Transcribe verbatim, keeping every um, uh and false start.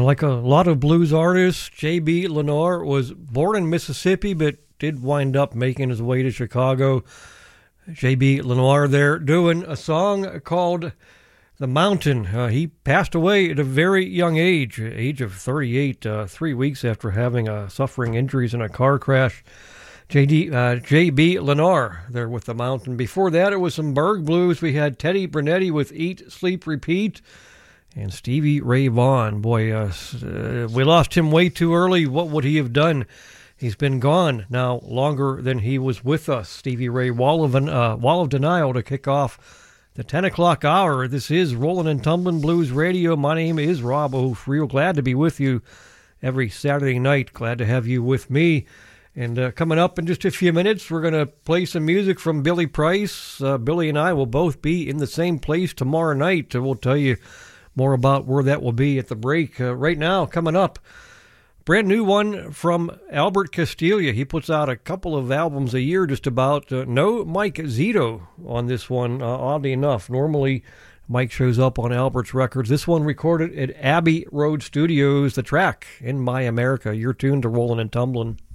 like a lot of blues artists, J B. Lenoir was born in Mississippi, but did wind up making his way to Chicago. J B. Lenoir there doing a song called The Mountain. Uh, he passed away at a very young age, age of thirty-eight, uh, three weeks after having uh, suffering injuries in a car crash. J D, uh, J B. Lenoir there with The Mountain. Before that, it was some Berg Blues. We had Teddy Brunetti with Eat, Sleep, Repeat. And Stevie Ray Vaughan, boy, uh, uh, we lost him way too early. What would he have done? He's been gone now longer than he was with us. Stevie Ray, Wall of, uh, Wall of Denial to kick off the ten o'clock hour. This is Rollin' and Tumblin' Blues Radio. My name is Rob Oaf. Real glad to be with you every Saturday night. Glad to have you with me. And uh, coming up in just a few minutes, we're going to play some music from Billy Price. Uh, Billy and I will both be in the same place tomorrow night. We'll tell you more about where that will be at the break. Uh, right now, coming up, brand new one from Albert Castiglia. He puts out a couple of albums a year just about. Uh, no Mike Zito on this one, uh, oddly enough. Normally, Mike shows up on Albert's records. This one recorded at Abbey Road Studios, the track In My America. You're tuned to Rollin' and Tumblin'.